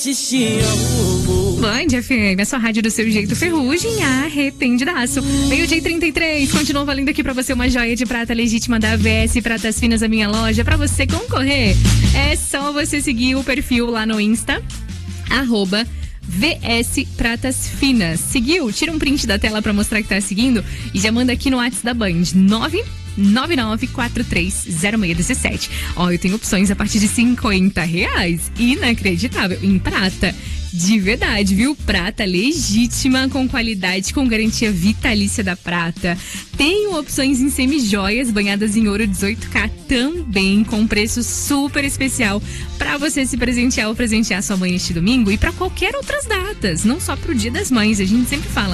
Band FM, a sua rádio do seu jeito, Ferrugem, arrependidaço. Meio-dia e 33, continua valendo aqui pra você uma joia de prata legítima da AVS Pratas Finas, a minha loja. Pra você concorrer, é só você seguir o perfil lá no Insta, @VS Pratas Finas. Seguiu? Tira um print da tela pra mostrar que tá seguindo e já manda aqui no WhatsApp da Band, 999430617. Ó, eu tenho opções a partir de R$50. Inacreditável. Em prata. De verdade, viu? Prata legítima, com qualidade, com garantia vitalícia da prata. Tenho opções em semijoias, banhadas em ouro 18K também, com preço super especial pra você se presentear ou presentear sua mãe este domingo e pra qualquer outras datas, não só pro Dia das Mães. A gente sempre fala